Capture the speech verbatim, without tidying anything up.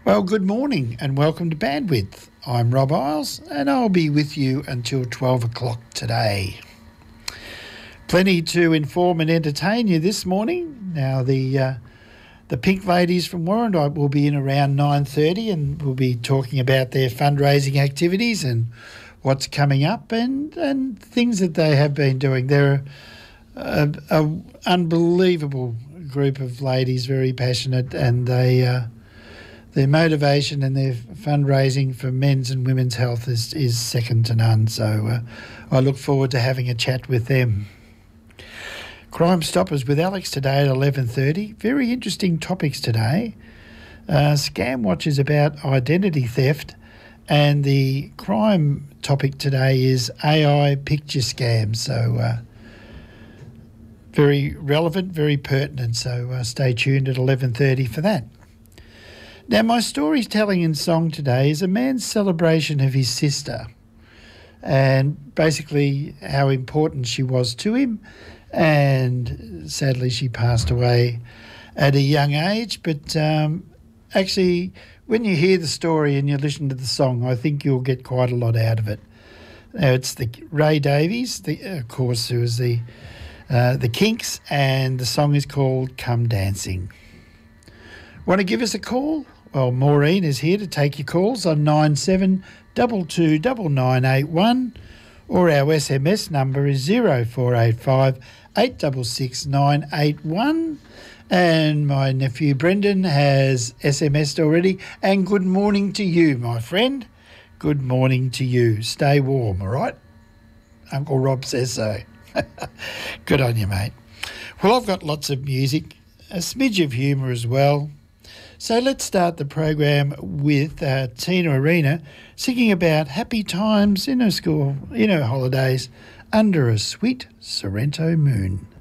Well, good morning and welcome to Bandwidth. I'm Rob Isles and I'll be with you until twelve o'clock today. Plenty to inform and entertain you this morning. Now, the uh, the Pink Ladies from Warrandyte will be in around nine thirty and we'll be talking about their fundraising activities and what's coming up and, and things that they have been doing. They're an a unbelievable group of ladies, very passionate, and they... Uh, Their motivation and their fundraising for men's and women's health is, is second to none. So uh, I look forward to having a chat with them. Crime Stoppers with Alex today at eleven thirty. Very interesting topics today. Uh, Scam Watch is about identity theft, and the crime topic today is A I picture scams. So uh, very relevant, very pertinent. So uh, stay tuned at eleven thirty for that. Now, my storytelling and song today is a man's celebration of his sister and basically how important she was to him. And sadly, she passed away at a young age. But um, actually, when you hear the story and you listen to the song, I think you'll get quite a lot out of it. Now, it's the Ray Davies, the, of course, who was the, uh, the Kinks, and the song is called Come Dancing. Want to give us a call? Well, Maureen is here to take your calls on nine seven two two nine nine eight one, or our S M S number is zero four eight five eight six six nine eight one. And my nephew Brendan has S M S'd already. And good morning to you, my friend. Good morning to you. Stay warm, all right? Uncle Rob says so. Good on you, mate. Well, I've got lots of music, a smidge of humour as well. So let's start the program with uh, Tina Arena singing about happy times in her school, in her holidays, under a sweet Sorrento moon.